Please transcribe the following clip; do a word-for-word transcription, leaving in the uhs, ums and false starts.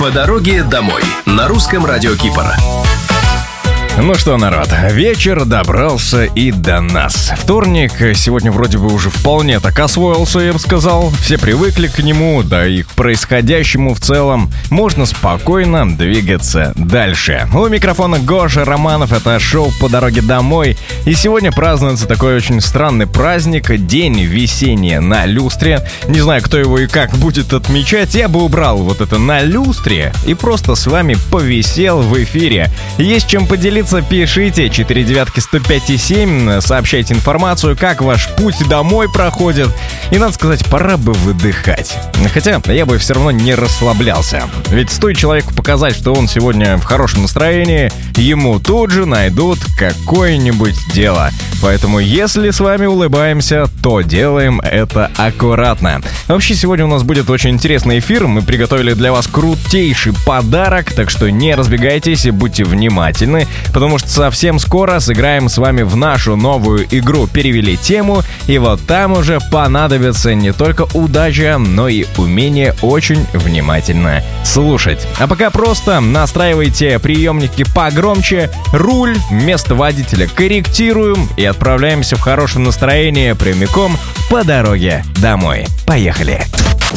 По дороге домой на русском радио Кипр. Ну что, народ, вечер добрался и до нас. Вторник сегодня вроде бы уже вполне так освоился, я бы сказал. Все привыкли к нему, да и к происходящему в целом. Можно спокойно двигаться дальше. У микрофона Гоша Романов, это шоу «По дороге домой». И сегодня празднуется такой очень странный праздник, День висения на люстре. Не знаю, кто его и как будет отмечать. Я бы убрал вот это «на люстре» и просто с вами повисел в эфире. Есть чем поделиться. Пишите четыре девятки сто пять и семь, сообщайте информацию, как ваш путь домой проходит. И надо сказать, пора бы выдыхать. Хотя я бы все равно не расслаблялся. Ведь стоит человеку показать, что он сегодня в хорошем настроении, ему тут же найдут какое-нибудь дело. Поэтому если с вами улыбаемся, то делаем это аккуратно. Вообще сегодня у нас будет очень интересный эфир. Мы приготовили для вас крутейший подарок, так что не разбегайтесь и будьте внимательны. Потому что совсем скоро сыграем с вами в нашу новую игру «Перевели тему», и вот там уже понадобится не только удача, но и умение очень внимательно слушать. А пока просто настраивайте приемники погромче, руль, место водителя корректируем и отправляемся в хорошем настроении прямиком по дороге домой. Поехали!